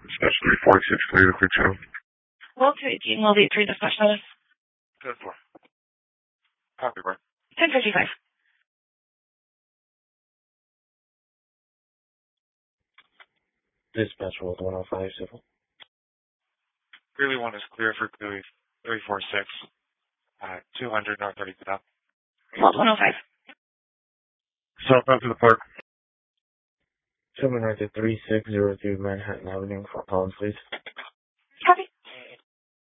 Special 46, clear the quick channel. Well, 218 will be 3 dispatch notice. Good for. Copy, bro. 10:55. Dispatch World 105, civil. Greeley 1 is clear for Greeley 346, 200 North 30 South. World 105. Southbound to the park. Someone right to 3602 Manhattan Avenue for Collins, please.